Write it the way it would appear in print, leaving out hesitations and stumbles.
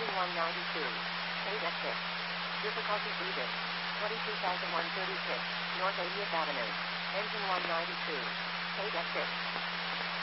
Engine 192. Paid at 6. Difficulty Edith. 22,136. North 80th Avenue. Engine 192. Paid at 6.